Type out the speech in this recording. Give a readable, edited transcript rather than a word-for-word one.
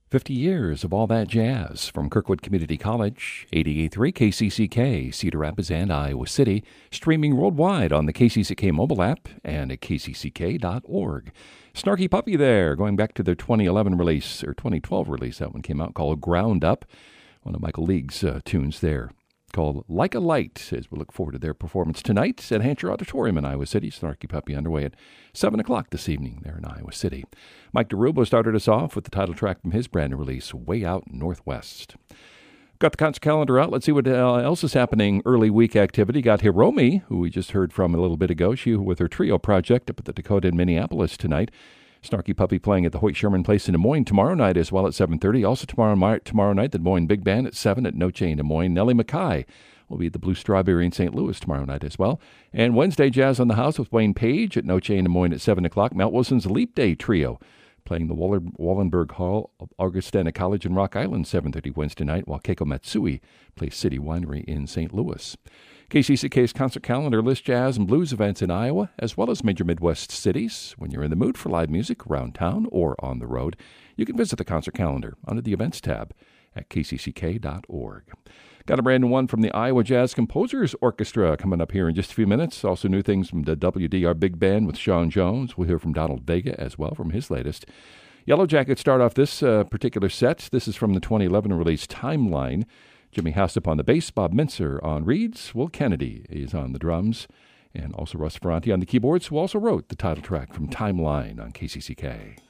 50 years of all that jazz from Kirkwood Community College, 88.3 KCCK, Cedar Rapids and Iowa City, streaming worldwide on the KCCK mobile app and at kcck.org. Snarky Puppy there, going back to their 2011 release, or 2012 release, that one came out, called Ground Up, one of Michael League's tunes there, called Like a Light, as we look forward to their performance tonight at Hampshire Auditorium in Iowa City. Snarky Puppy underway at 7 o'clock this evening there in Iowa City. Mike DeRubo started us off with the title track from his brand new release, Way Out Northwest. Got the concert calendar out. Let's see what else is happening. Early week activity. Got Hiromi, who we just heard from a little bit ago. She with her trio project up at the Dakota in Minneapolis tonight. Snarky Puppy playing at the Hoyt Sherman Place in Des Moines tomorrow night as well at 7:30. Also tomorrow night, the Des Moines Big Band at 7 at Noche in Des Moines. Nellie McKay will be at the Blue Strawberry in St. Louis tomorrow night as well. And Wednesday, Jazz on the House with Wayne Page at Noche in Des Moines at 7 o'clock. Mount Wilson's Leap Day Trio playing the Wallenberg Hall of Augustana College in Rock Island 7:30 Wednesday night, while Keiko Matsui plays City Winery in St. Louis. KCCK's concert calendar lists jazz and blues events in Iowa, as well as major Midwest cities. When you're in the mood for live music around town or on the road, you can visit the concert calendar under the events tab at kcck.org. Got a brand new one from the Iowa Jazz Composers Orchestra coming up here in just a few minutes. Also new things from the WDR Big Band with Sean Jones. We'll hear from Donald Vega as well from his latest. Yellow Jackets start off this particular set. This is from the 2011 release Timeline. Jimmy Hassop on the bass, Bob Mintzer on reeds, Will Kennedy is on the drums, and also Russ Ferranti on the keyboards, who also wrote the title track from Timeline on KCCK.